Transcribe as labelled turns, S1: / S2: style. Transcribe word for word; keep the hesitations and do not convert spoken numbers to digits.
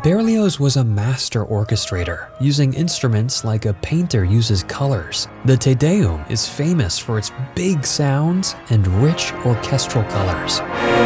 S1: Berlioz was a master orchestrator, using instruments like a painter uses colors. The Te Deum is famous for its big sounds and rich orchestral colors.